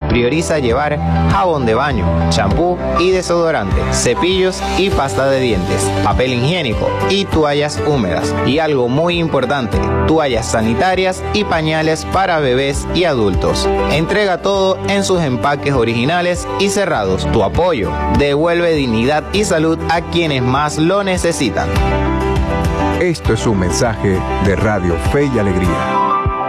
Prioriza llevar jabón de baño, champú y desodorante, cepillos y pasta de dientes, papel higiénico y toallas húmedas. Y algo muy importante, toallas sanitarias y pañales para bebés y adultos. Entrega todo en sus empaques originales y cerrados. Tu apoyo devuelve dignidad y salud a quienes más lo necesitan. Esto es un mensaje de Radio Fe y Alegría.